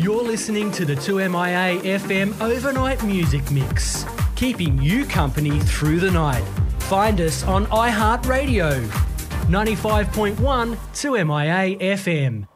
You're listening to the 2MIA FM Overnight Music Mix, keeping you company through the night. Find us on iHeartRadio, 95.1 2MIA FM.